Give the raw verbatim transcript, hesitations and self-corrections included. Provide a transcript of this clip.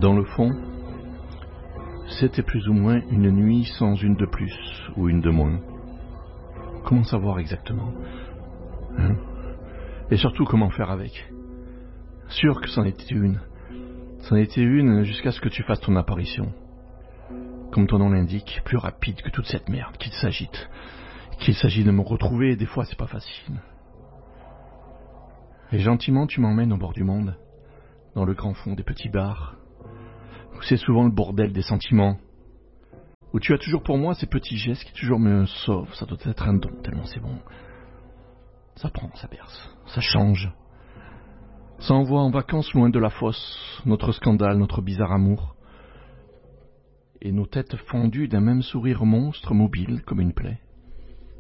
Dans le fond, c'était plus ou moins une nuit sans une de plus ou une de moins. Comment savoir exactement, hein? Et surtout comment faire avec? Sûr que c'en était une. C'en était une jusqu'à ce que tu fasses ton apparition. Comme ton nom l'indique, plus rapide que toute cette merde, qu'il s'agite. Qu'il s'agit de me retrouver, et des fois c'est pas facile. Et gentiment tu m'emmènes au bord du monde, dans le grand fond des petits bars, où c'est souvent le bordel des sentiments, où tu as toujours pour moi ces petits gestes qui toujours me sauvent. Ça doit être un don, tellement c'est bon. Ça prend, ça berce, ça change. Ça envoie en vacances loin de la fosse, notre scandale, notre bizarre amour, et nos têtes fendues d'un même sourire monstre mobile comme une plaie.